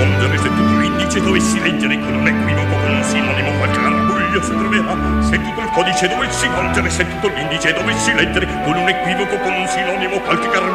rispondere se tutto l'indice dovessi leggere con un equivoco, con un sinonimo, qualche garbuglio si troverà. Se tutto il codice dovessi volgere, se tutto l'indice dovessi leggere con un equivoco, con un sinonimo, qualche garbuglio